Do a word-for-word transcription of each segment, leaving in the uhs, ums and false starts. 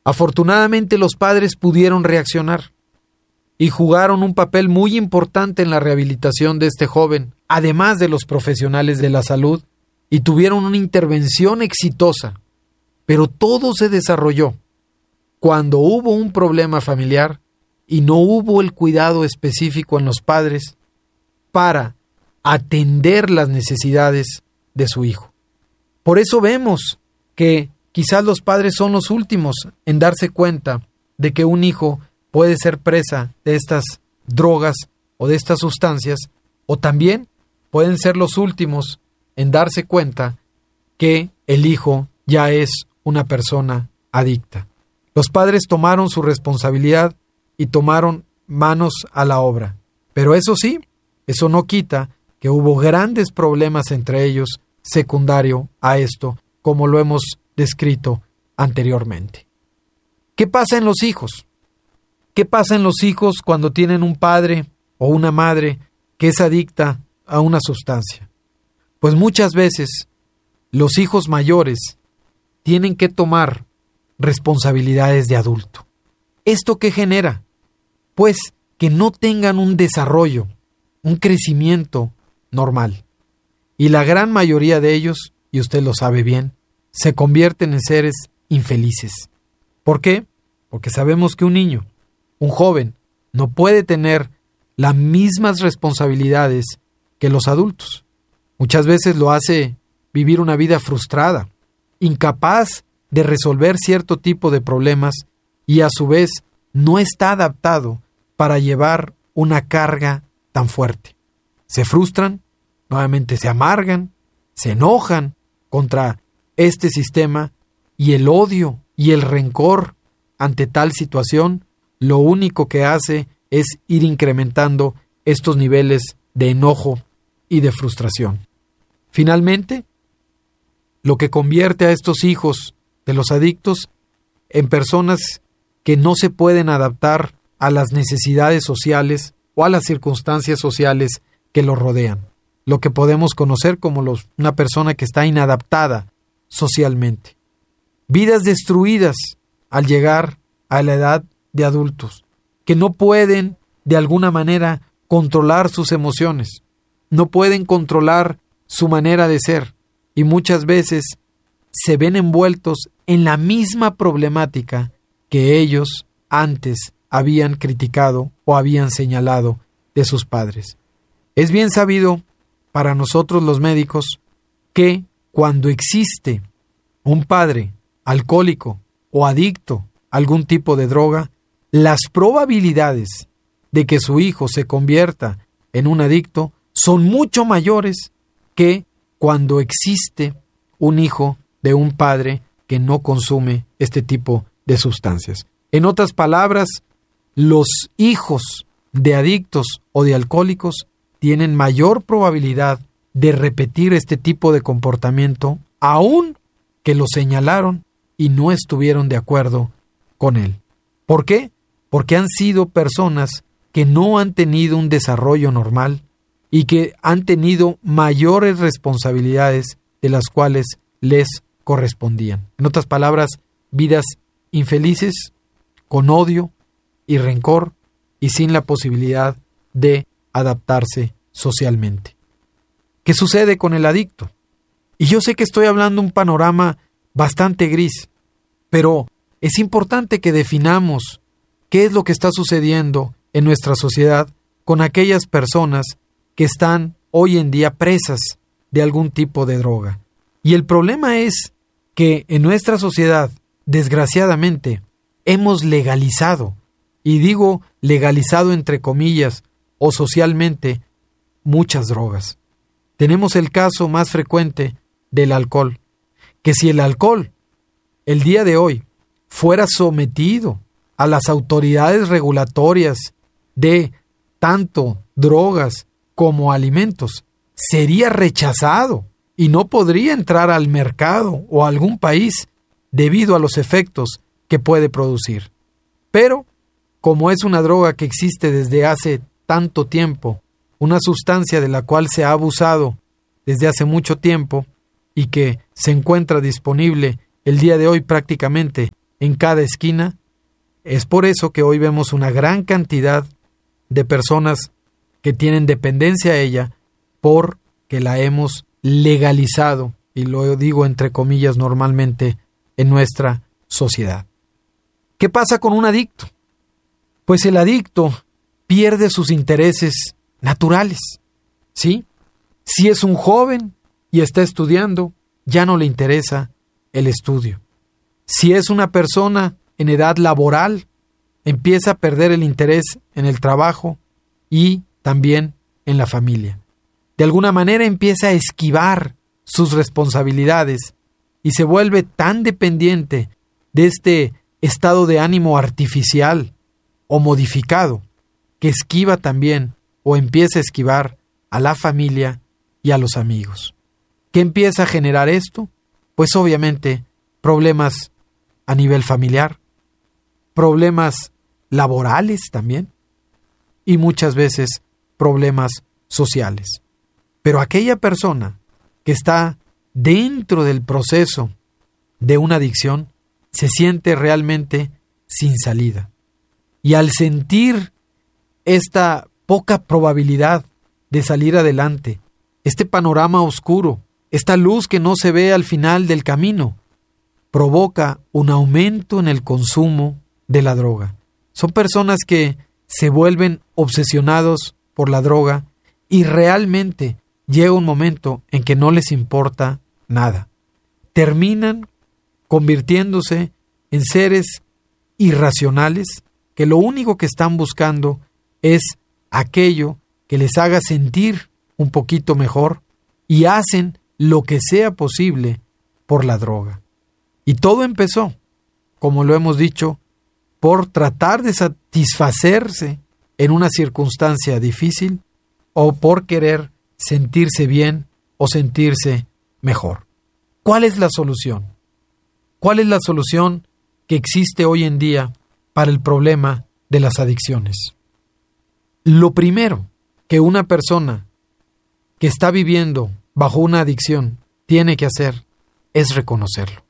Afortunadamente los padres pudieron reaccionar y jugaron un papel muy importante en la rehabilitación de este joven, además de los profesionales de la salud, y tuvieron una intervención exitosa. Pero todo se desarrolló cuando hubo un problema familiar y no hubo el cuidado específico en los padres para atender las necesidades de su hijo. Por eso vemos que quizás los padres son los últimos en darse cuenta de que un hijo puede ser presa de estas drogas o de estas sustancias, o también pueden ser los últimos en darse cuenta que el hijo ya es una persona adicta. Los padres tomaron su responsabilidad y tomaron manos a la obra. Pero eso sí, eso no quita que hubo grandes problemas entre ellos secundario a esto, como lo hemos descrito anteriormente. ¿Qué pasa en los hijos? ¿Qué pasa en los hijos cuando tienen un padre o una madre que es adicta a una sustancia? Pues muchas veces los hijos mayores tienen que tomar responsabilidades de adulto. ¿Esto qué genera? Pues que no tengan un desarrollo, un crecimiento normal. Y la gran mayoría de ellos, y usted lo sabe bien, se convierten en seres infelices. ¿Por qué? Porque sabemos que un niño, un joven, no puede tener las mismas responsabilidades que los adultos. Muchas veces lo hace vivir una vida frustrada, incapaz de resolver cierto tipo de problemas y a su vez no está adaptado para llevar una carga tan fuerte. Se frustran, nuevamente se amargan, se enojan contra este sistema y el odio y el rencor ante tal situación lo único que hace es ir incrementando estos niveles de enojo y de frustración. Finalmente, lo que convierte a estos hijos de los adictos en personas que no se pueden adaptar a las necesidades sociales o a las circunstancias sociales que los rodean. Lo que podemos conocer como los, una persona que está inadaptada socialmente. Vidas destruidas al llegar a la edad de adultos, que no pueden de alguna manera controlar sus emociones, no pueden controlar su manera de ser y muchas veces se ven envueltos en la misma problemática que ellos antes habían criticado o habían señalado de sus padres. Es bien sabido para nosotros los médicos que cuando existe un padre alcohólico o adicto a algún tipo de droga, las probabilidades de que su hijo se convierta en un adicto son mucho mayores que cuando existe un hijo de un padre que no consume este tipo de sustancias. En otras palabras, los hijos de adictos o de alcohólicos tienen mayor probabilidad de repetir este tipo de comportamiento, aun que lo señalaron y no estuvieron de acuerdo con él. ¿Por qué? Porque han sido personas que no han tenido un desarrollo normal y que han tenido mayores responsabilidades de las cuales les correspondían. En otras palabras, vidas infelices, con odio y rencor y sin la posibilidad de adaptarse socialmente. ¿Qué sucede con el adicto? Y yo sé que estoy hablando un panorama bastante gris, pero es importante que definamos qué es lo que está sucediendo en nuestra sociedad con aquellas personas que están hoy en día presas de algún tipo de droga. Y el problema es que en nuestra sociedad, desgraciadamente, hemos legalizado, y digo legalizado entre comillas, o socialmente, muchas drogas. Tenemos el caso más frecuente del alcohol, que si el alcohol, el día de hoy, fuera sometido a las autoridades regulatorias de tanto drogas como alimentos, sería rechazado y no podría entrar al mercado o a algún país debido a los efectos que puede producir. Pero, como es una droga que existe desde hace tanto tiempo, una sustancia de la cual se ha abusado desde hace mucho tiempo y que se encuentra disponible el día de hoy prácticamente en cada esquina. Es por eso que hoy vemos una gran cantidad de personas que tienen dependencia a ella porque la hemos legalizado, y lo digo entre comillas normalmente, en nuestra sociedad. ¿Qué pasa con un adicto? Pues el adicto pierde sus intereses naturales, ¿sí? Si es un joven y está estudiando, ya no le interesa el estudio. Si es una persona en edad laboral, empieza a perder el interés en el trabajo y también en la familia. De alguna manera empieza a esquivar sus responsabilidades y se vuelve tan dependiente de este estado de ánimo artificial o modificado que esquiva también o empieza a esquivar a la familia y a los amigos. ¿Qué empieza a generar esto? Pues obviamente problemas a nivel familiar, problemas laborales también y muchas veces problemas sociales. Pero aquella persona que está dentro del proceso de una adicción se siente realmente sin salida. Y al sentir esta poca probabilidad de salir adelante, este panorama oscuro, esta luz que no se ve al final del camino, provoca un aumento en el consumo de la droga. Son personas que se vuelven obsesionados por la droga y realmente llega un momento en que no les importa nada. Terminan convirtiéndose en seres irracionales que lo único que están buscando es aquello que les haga sentir un poquito mejor y hacen lo que sea posible por la droga. Y todo empezó, como lo hemos dicho, por tratar de satisfacerse en una circunstancia difícil o por querer sentirse bien o sentirse mejor. ¿Cuál es la solución? ¿Cuál es la solución que existe hoy en día para el problema de las adicciones? Lo primero que una persona que está viviendo bajo una adicción tiene que hacer es reconocerlo.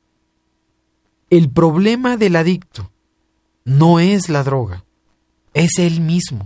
El problema del adicto no es la droga, es él mismo.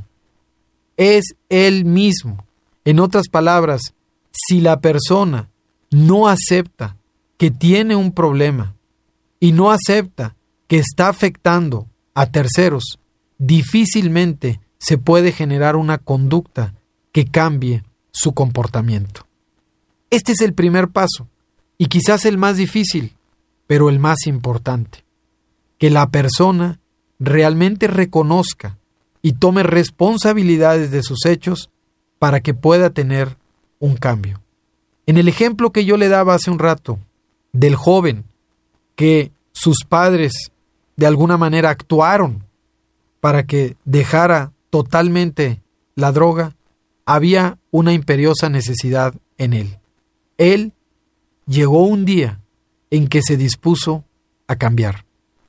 Es él mismo. En otras palabras, si la persona no acepta que tiene un problema y no acepta que está afectando a terceros, difícilmente se puede generar una conducta que cambie su comportamiento. Este es el primer paso, y quizás el más difícil, pero el más importante. Que la persona realmente reconozca y tome responsabilidades de sus hechos para que pueda tener un cambio. En el ejemplo que yo le daba hace un rato, del joven que sus padres de alguna manera actuaron para que dejara totalmente la droga, había una imperiosa necesidad en él. Él llegó un día en que se dispuso a cambiar.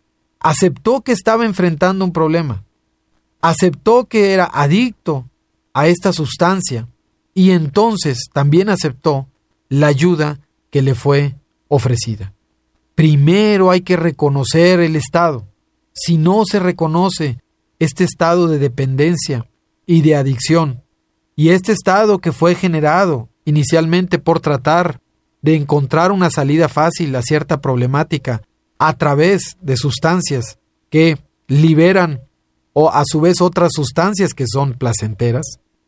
Aceptó que estaba enfrentando un problema. Aceptó que era adicto a esta sustancia y entonces también aceptó la ayuda que le fue ofrecida. Primero hay que reconocer el estado. Si no se reconoce este estado de dependencia y de adicción, y este estado que fue generado inicialmente por tratar de encontrar una salida fácil a cierta problemática a través de sustancias que liberan o a su vez otras sustancias que son placenteras,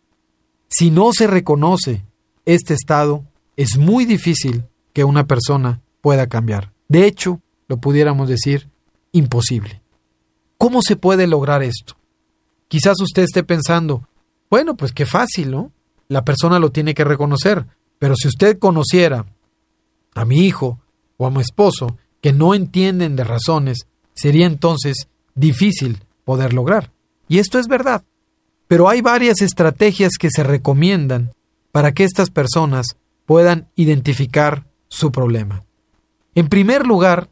si no se reconoce este estado, es muy difícil que una persona pueda cambiar. De hecho, lo pudiéramos decir, imposible. ¿Cómo se puede lograr esto? Quizás usted esté pensando, bueno, pues qué fácil, ¿no? La persona lo tiene que reconocer, pero si usted conociera a mi hijo o a mi esposo que no entienden de razones, sería entonces difícil poder lograr. Y esto es verdad. Pero hay varias estrategias que se recomiendan para que estas personas puedan identificar su problema. En primer lugar,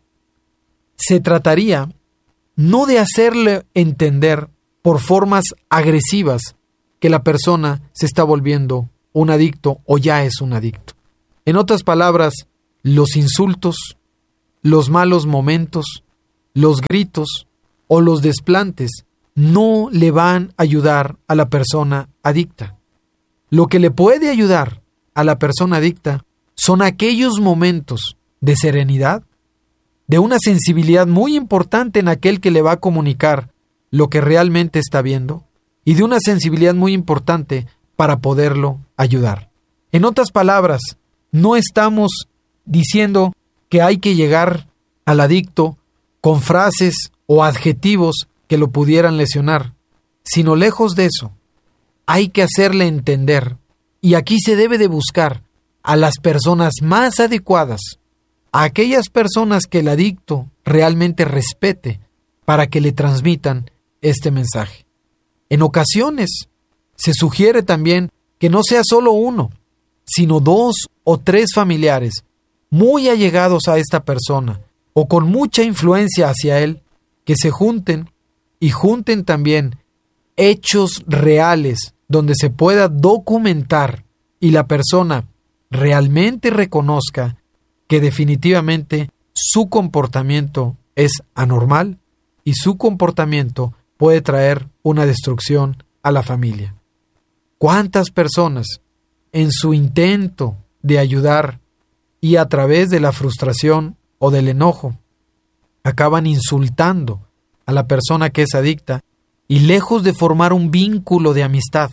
se trataría no de hacerle entender por formas agresivas que la persona se está volviendo un adicto o ya es un adicto. En otras palabras, los insultos, los malos momentos, los gritos o los desplantes no le van a ayudar a la persona adicta. Lo que le puede ayudar a la persona adicta son aquellos momentos de serenidad, de una sensibilidad muy importante en aquel que le va a comunicar lo que realmente está viendo y de una sensibilidad muy importante para poderlo ayudar. En otras palabras, no estamos diciendo que hay que llegar al adicto con frases o adjetivos que lo pudieran lesionar, sino lejos de eso, hay que hacerle entender, y aquí se debe de buscar a las personas más adecuadas, a aquellas personas que el adicto realmente respete para que le transmitan este mensaje. En ocasiones se sugiere también que no sea solo uno, sino dos o tres familiares muy allegados a esta persona o con mucha influencia hacia él, que se junten y junten también hechos reales donde se pueda documentar y la persona realmente reconozca que definitivamente su comportamiento es anormal y su comportamiento puede traer una destrucción a la familia. ¿Cuántas personas en su intento de ayudar y a través de la frustración o del enojo acaban insultando a la persona que es adicta y lejos de formar un vínculo de amistad,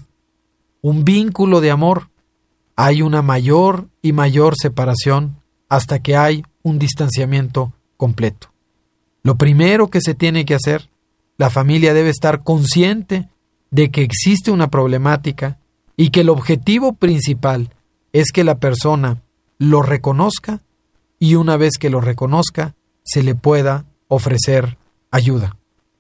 un vínculo de amor, hay una mayor y mayor separación hasta que hay un distanciamiento completo? Lo primero que se tiene que hacer, la familia debe estar consciente de que existe una problemática y que el objetivo principal es que la persona lo reconozca y una vez que lo reconozca, se le pueda ofrecer ayuda.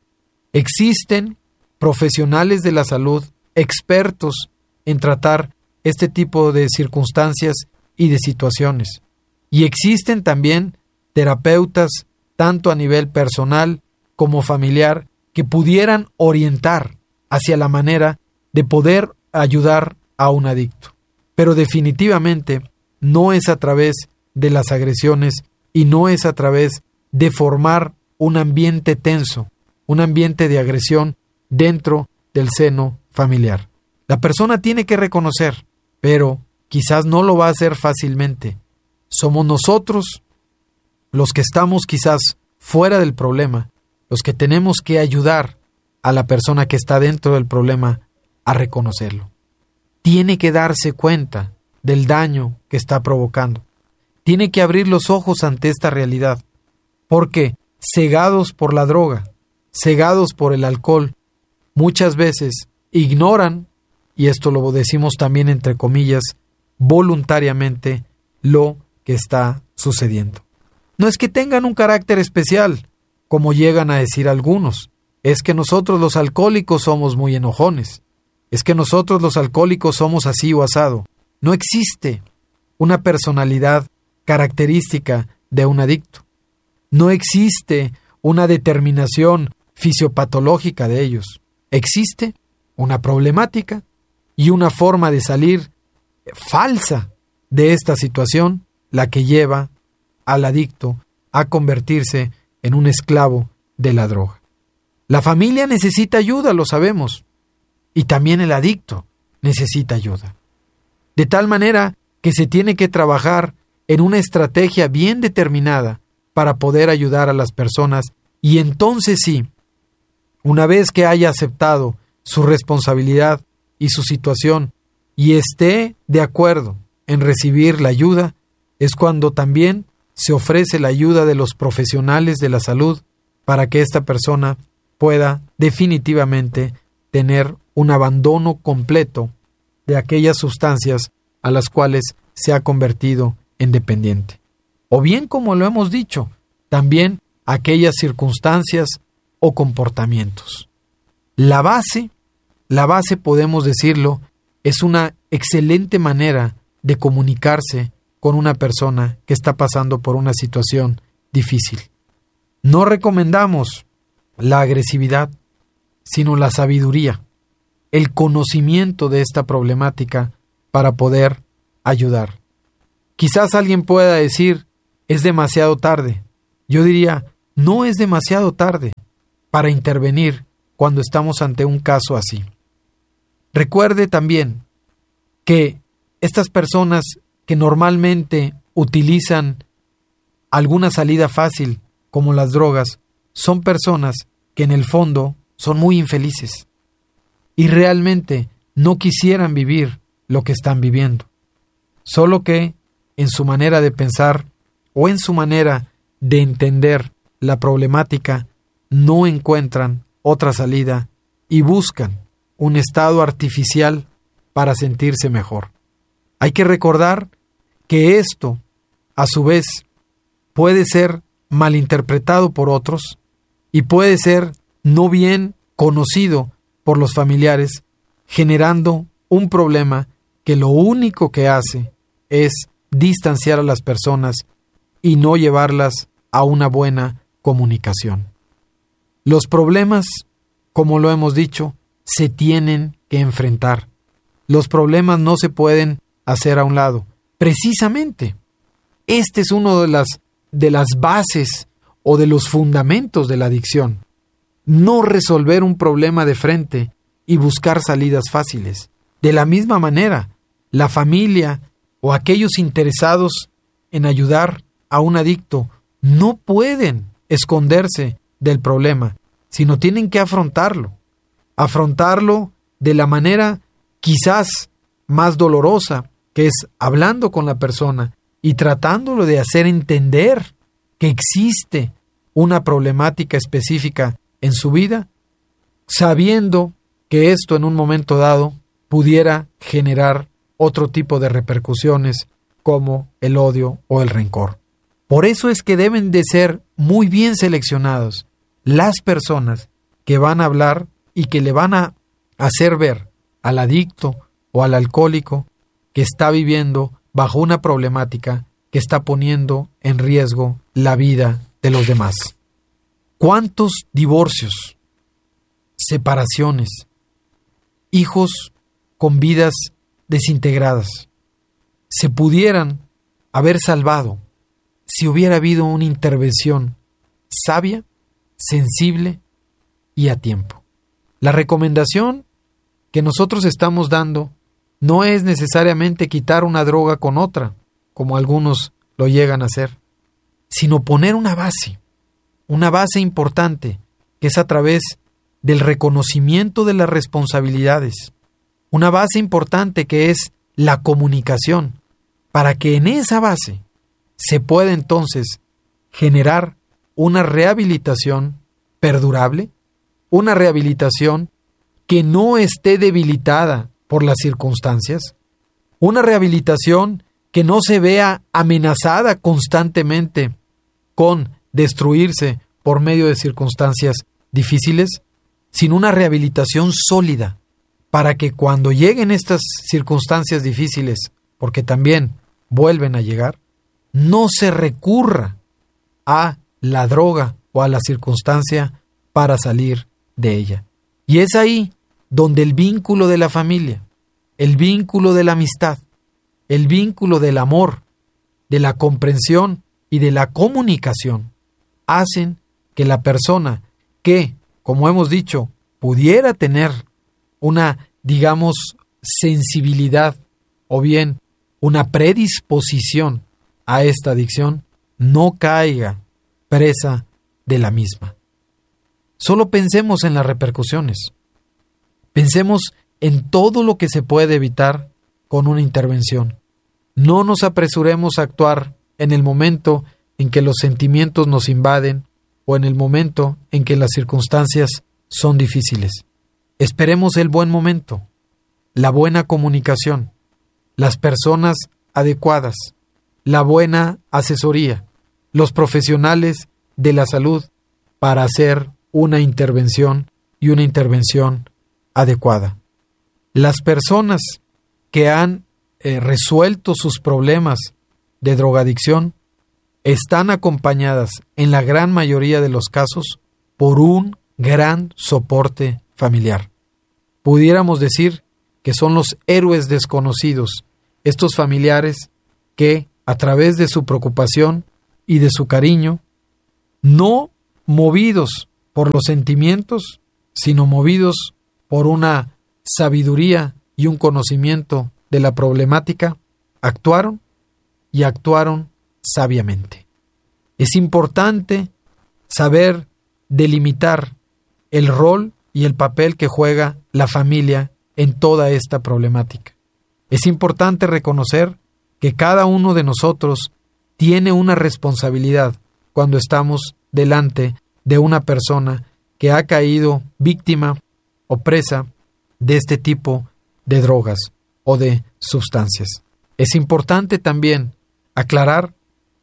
Existen profesionales de la salud, expertos en tratar este tipo de circunstancias y de situaciones. Y existen también terapeutas, tanto a nivel personal como familiar, que pudieran orientar hacia la manera de poder ayudar a un adicto. Pero definitivamente no es a través de las agresiones y no es a través de formar un ambiente tenso, un ambiente de agresión dentro del seno familiar. La persona tiene que reconocer, pero quizás no lo va a hacer fácilmente. Somos nosotros los que estamos quizás fuera del problema, los que tenemos que ayudar a la persona que está dentro del problema a reconocerlo. Tiene que darse cuenta del daño que está provocando. Tiene que abrir los ojos ante esta realidad, porque cegados por la droga, cegados por el alcohol, muchas veces ignoran, y esto lo decimos también entre comillas, voluntariamente lo que está sucediendo. No es que tengan un carácter especial, como llegan a decir algunos, es que nosotros los alcohólicos somos muy enojones, es que nosotros los alcohólicos somos así o asado. No existe una personalidad característica de un adicto. No existe una determinación fisiopatológica de ellos. Existe una problemática y una forma de salir falsa de esta situación, la que lleva al adicto a convertirse en un esclavo de la droga. La familia necesita ayuda, lo sabemos, y también el adicto necesita ayuda. De tal manera que se tiene que trabajar en una estrategia bien determinada para poder ayudar a las personas y entonces sí, una vez que haya aceptado su responsabilidad y su situación y esté de acuerdo en recibir la ayuda, es cuando también se ofrece la ayuda de los profesionales de la salud para que esta persona pueda definitivamente tener un abandono completo de aquellas sustancias a las cuales se ha convertido en dependiente. O bien, como lo hemos dicho, también aquellas circunstancias o comportamientos. La base, la base podemos decirlo, es una excelente manera de comunicarse con una persona que está pasando por una situación difícil. No recomendamos la agresividad, sino la sabiduría, el conocimiento de esta problemática para poder ayudar. Quizás alguien pueda decir, es demasiado tarde. Yo diría, no es demasiado tarde para intervenir cuando estamos ante un caso así. Recuerde también que estas personas que normalmente utilizan alguna salida fácil, como las drogas, son personas que en el fondo son muy infelices y realmente no quisieran vivir lo que están viviendo, solo que en su manera de pensar o en su manera de entender la problemática no encuentran otra salida y buscan un estado artificial para sentirse mejor. Hay que recordar que esto, a su vez, puede ser malinterpretado por otros y puede ser no bien conocido por los familiares, generando un problema que lo único que hace es distanciar a las personas y no llevarlas a una buena comunicación. Los problemas, como lo hemos dicho, se tienen que enfrentar. Los problemas no se pueden hacer a un lado. Precisamente, este es uno de las, de las bases o de los fundamentos de la adicción. No resolver un problema de frente y buscar salidas fáciles. De la misma manera, la familia o aquellos interesados en ayudar a un adicto no pueden esconderse del problema, sino tienen que afrontarlo. Afrontarlo de la manera quizás más dolorosa, que es hablando con la persona y tratándolo de hacer entender que existe una problemática específica en su vida, sabiendo que esto en un momento dado pudiera generar otro tipo de repercusiones como el odio o el rencor. Por eso es que deben de ser muy bien seleccionados las personas que van a hablar y que le van a hacer ver al adicto o al alcohólico que está viviendo bajo una problemática que está poniendo en riesgo la vida de los demás. ¿Cuántos divorcios, separaciones, hijos con vidas desintegradas se pudieran haber salvado si hubiera habido una intervención sabia, sensible y a tiempo? La recomendación que nosotros estamos dando no es necesariamente quitar una droga con otra, como algunos lo llegan a hacer, sino poner una base, una base importante, que es a través del reconocimiento de las responsabilidades, una base importante que es la comunicación, para que en esa base se pueda entonces generar una rehabilitación perdurable, una rehabilitación que no esté debilitada por las circunstancias, una rehabilitación que no se vea amenazada constantemente con destruirse por medio de circunstancias difíciles, sino una rehabilitación sólida para que cuando lleguen estas circunstancias difíciles, porque también vuelven a llegar, no se recurra a la droga o a la circunstancia para salir de ella. Y es ahí donde el vínculo de la familia, el vínculo de la amistad, el vínculo del amor, de la comprensión y de la comunicación hacen que la persona que, como hemos dicho, pudiera tener una, digamos, sensibilidad o bien una predisposición a esta adicción, no caiga presa de la misma. Solo pensemos en las repercusiones. Pensemos en todo lo que se puede evitar con una intervención. No nos apresuremos a actuar en el momento en que los sentimientos nos invaden o en el momento en que las circunstancias son difíciles. Esperemos el buen momento, la buena comunicación, las personas adecuadas, la buena asesoría, los profesionales de la salud para hacer una intervención y una intervención adecuada. Las personas que han eh, resuelto sus problemas de drogadicción están acompañadas en la gran mayoría de los casos por un gran soporte familiar. Pudiéramos decir que son los héroes desconocidos, estos familiares que a través de su preocupación y de su cariño no movidos por los sentimientos, sino movidos por una sabiduría y un conocimiento de la problemática, actuaron y actuaron sabiamente. Es importante saber delimitar el rol y el papel que juega la familia en toda esta problemática. Es importante reconocer que cada uno de nosotros tiene una responsabilidad cuando estamos delante de una persona que ha caído víctima o presa de este tipo de drogas o de sustancias. Es importante también aclarar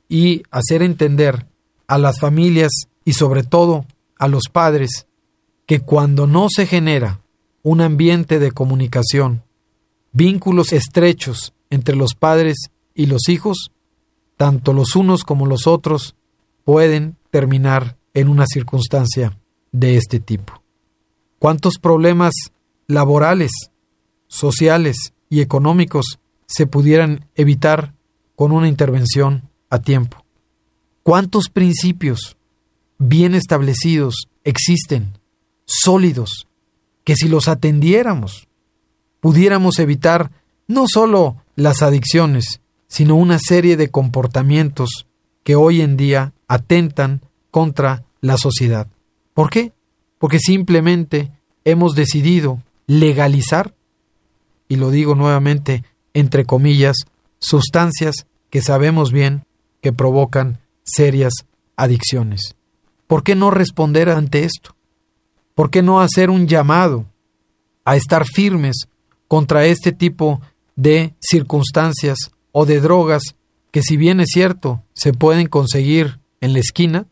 y hacer entender a las familias y sobre todo a los padres que cuando no se genera un ambiente de comunicación, vínculos estrechos entre los padres y los hijos, tanto los unos como los otros pueden terminar en una circunstancia de este tipo. ¿Cuántos problemas laborales, sociales y económicos se pudieran evitar con una intervención a tiempo? ¿Cuántos principios bien establecidos existen, sólidos, que si los atendiéramos, pudiéramos evitar no solo las adicciones, sino una serie de comportamientos que hoy en día atentan contra la sociedad? ¿Por qué? Porque simplemente hemos decidido legalizar, y lo digo nuevamente entre comillas, sustancias que sabemos bien que provocan serias adicciones. ¿Por qué no responder ante esto? ¿Por qué no hacer un llamado a estar firmes contra este tipo de circunstancias o de drogas que, si bien es cierto, se pueden conseguir en la esquina,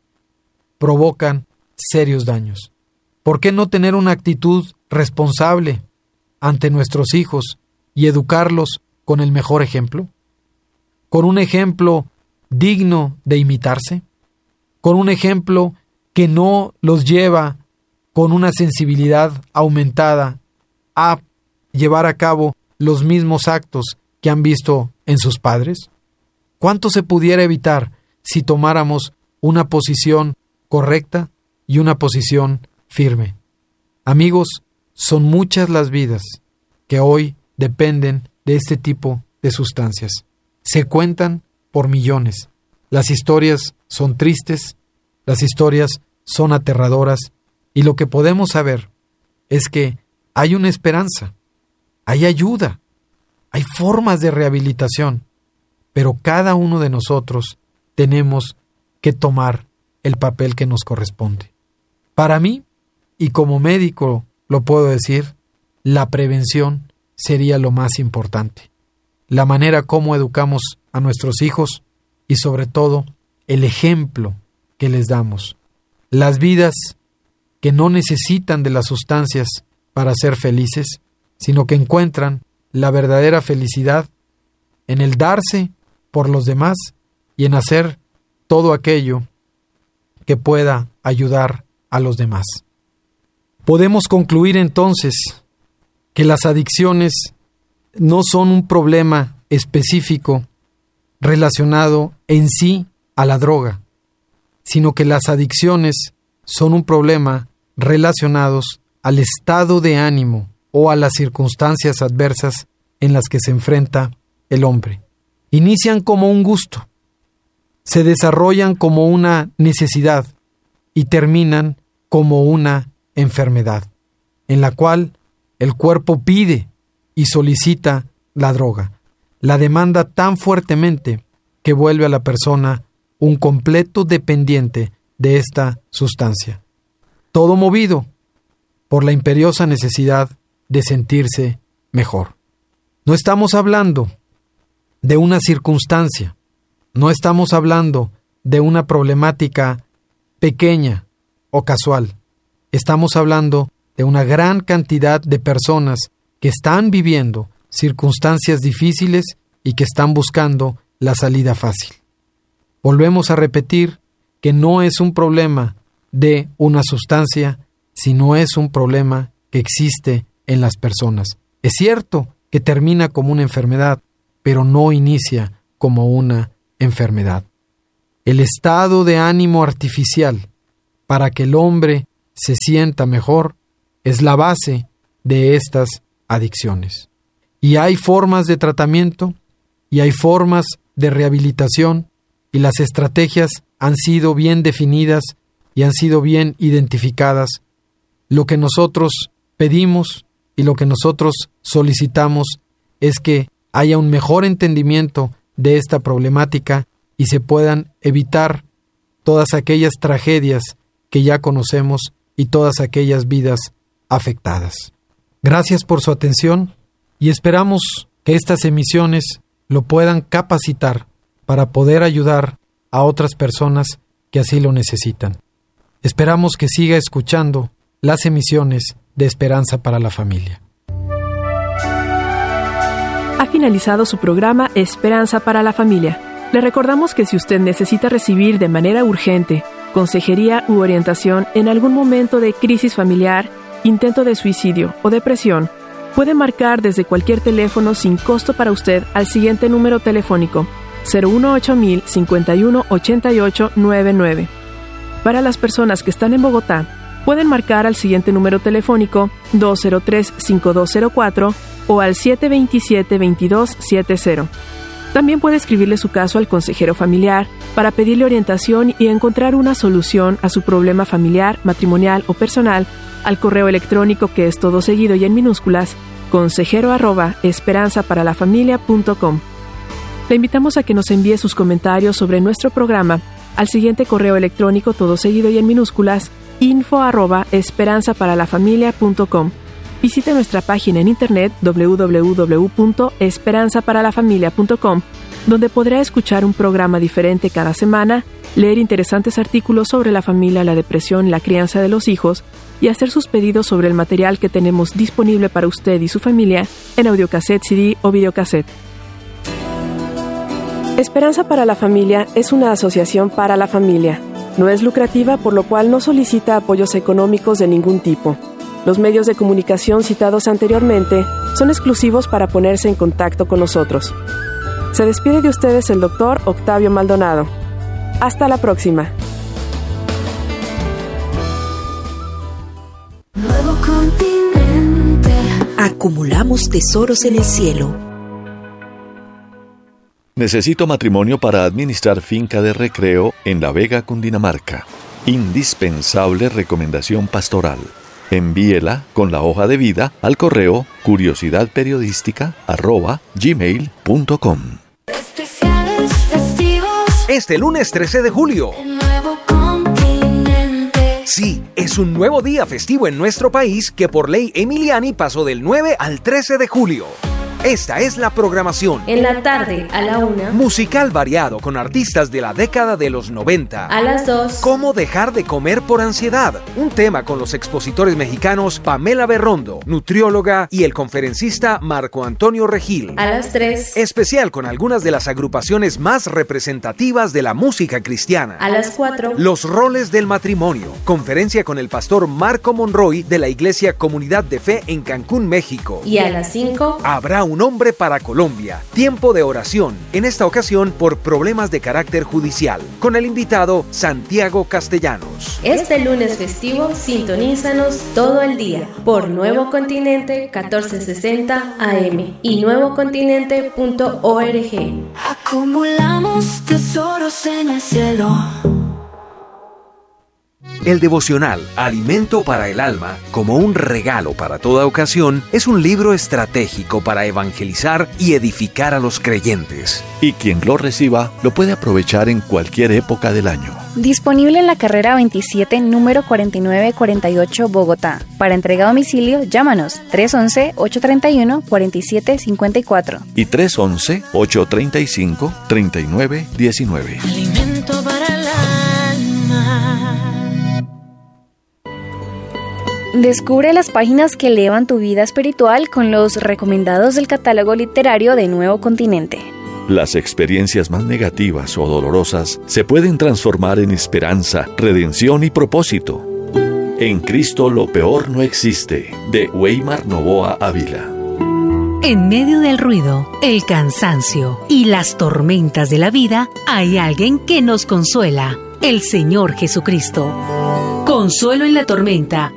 provocan serios daños? ¿Por qué no tener una actitud responsable ante nuestros hijos y educarlos con el mejor ejemplo? ¿Con un ejemplo digno de imitarse? ¿Con un ejemplo que no los lleva con una sensibilidad aumentada a llevar a cabo los mismos actos que han visto en sus padres? ¿Cuánto se pudiera evitar si tomáramos una posición correcta y una posición firme? Amigos, son muchas las vidas que hoy dependen de este tipo de sustancias. Se cuentan por millones. Las historias son tristes, las historias son aterradoras, y lo que podemos saber es que hay una esperanza, hay ayuda, hay formas de rehabilitación, pero cada uno de nosotros tenemos que tomar el papel que nos corresponde. Para mí, y como médico lo puedo decir, la prevención sería lo más importante. La manera como educamos a nuestros hijos y sobre todo el ejemplo que les damos. Las vidas que no necesitan de las sustancias para ser felices, sino que encuentran la verdadera felicidad en el darse por los demás y en hacer todo aquello que pueda ayudar a los demás. Podemos concluir entonces que las adicciones no son un problema específico relacionado en sí a la droga, sino que las adicciones son un problema relacionados al estado de ánimo o a las circunstancias adversas en las que se enfrenta el hombre. Inician como un gusto, se desarrollan como una necesidad y terminan como una enfermedad, en la cual el cuerpo pide y solicita la droga, la demanda tan fuertemente que vuelve a la persona un completo dependiente de esta sustancia, todo movido por la imperiosa necesidad de sentirse mejor. No estamos hablando de una circunstancia, no estamos hablando de una problemática pequeña o casual, estamos hablando de una gran cantidad de personas que están viviendo circunstancias difíciles y que están buscando la salida fácil. Volvemos a repetir que no es un problema de una sustancia, sino es un problema que existe en las personas. Es cierto que termina como una enfermedad, pero no inicia como una enfermedad. El estado de ánimo artificial para que el hombre se sienta mejor es la base de estas adicciones. Y hay formas de tratamiento y hay formas de rehabilitación y las estrategias han sido bien definidas y han sido bien identificadas. Lo que nosotros pedimos y lo que nosotros solicitamos es que haya un mejor entendimiento de esta problemática y se puedan evitar todas aquellas tragedias que ya conocemos y todas aquellas vidas afectadas. Gracias por su atención y esperamos que estas emisiones lo puedan capacitar para poder ayudar a otras personas que así lo necesitan. Esperamos que siga escuchando las emisiones de Esperanza para la Familia. Ha finalizado su programa Esperanza para la Familia. Le recordamos que si usted necesita recibir de manera urgente consejería u orientación en algún momento de crisis familiar, intento de suicidio o depresión, puede marcar desde cualquier teléfono sin costo para usted al siguiente número telefónico cero uno ocho mil cincuenta y uno ochenta y ocho noventa y nueve. Para las personas que están en Bogotá, pueden marcar al siguiente número telefónico dos cero tres cinco dos cero cuatro o al siete dos siete dos dos siete cero. También puede escribirle su caso al consejero familiar para pedirle orientación y encontrar una solución a su problema familiar, matrimonial o personal al correo electrónico que es todo seguido y en minúsculas, consejero arroba esperanza para la familia punto com. Le invitamos a que nos envíe sus comentarios sobre nuestro programa al siguiente correo electrónico todo seguido y en minúsculas, info arroba esperanza para la familia punto com. Visite nuestra página en internet doble u doble u doble u punto esperanza para la familia punto com, donde podrá escuchar un programa diferente cada semana, leer interesantes artículos sobre la familia, la depresión y la crianza de los hijos, y hacer sus pedidos sobre el material que tenemos disponible para usted y su familia en audiocassette, C D o videocassette. Esperanza para la Familia es una asociación para la familia. No es lucrativa, por lo cual no solicita apoyos económicos de ningún tipo. Los medios de comunicación citados anteriormente son exclusivos para ponerse en contacto con nosotros. Se despide de ustedes el doctor Octavio Maldonado. Hasta la próxima. Nuevo continente. Acumulamos tesoros en el cielo. Necesito matrimonio para administrar finca de recreo en La Vega, Cundinamarca. Indispensable recomendación pastoral. Envíela con la hoja de vida al correo curiosidadperiodística arroba gmail punto com. Especiales festivos. Este lunes trece de julio. El nuevo continente. Sí, es un nuevo día festivo en nuestro país que por ley Emiliani pasó del nueve al trece de julio. Esta es la programación. En la tarde, a la una. Musical variado con artistas de la década de los noventa. A las dos. ¿Cómo dejar de comer por ansiedad? Un tema con los expositores mexicanos Pamela Berrondo, nutrióloga, y el conferencista Marco Antonio Regil. A las tres. Especial con algunas de las agrupaciones más representativas de la música cristiana. A las cuatro. Los roles del matrimonio. Conferencia con el pastor Marco Monroy de la Iglesia Comunidad de Fe en Cancún, México. Y a las cinco. Habrá un hombre para Colombia. Tiempo de oración, en esta ocasión por problemas de carácter judicial, con el invitado Santiago Castellanos. Este lunes festivo, sintonízanos todo el día por Nuevo Continente catorce sesenta A M y nuevo continente punto org. Acumulamos tesoros en el cielo. El devocional Alimento para el Alma, como un regalo para toda ocasión, es un libro estratégico para evangelizar y edificar a los creyentes. Y quien lo reciba lo puede aprovechar en cualquier época del año. Disponible en la carrera veintisiete, número cuarenta y nueve cuarenta y ocho, Bogotá. Para entrega a domicilio, llámanos tres once, ocho treinta y uno, cuarenta y siete cincuenta y cuatro. Y tres once, ocho treinta y cinco, treinta y nueve diecinueve. Alimento para el alma. Descubre las páginas que elevan tu vida espiritual con los recomendados del catálogo literario de Nuevo Continente. Las experiencias más negativas o dolorosas se pueden transformar en esperanza, redención y propósito. En Cristo lo peor no existe, de Weimar Novoa Ávila. En medio del ruido, el cansancio y las tormentas de la vida, hay alguien que nos consuela, el Señor Jesucristo. consuelo en la tormenta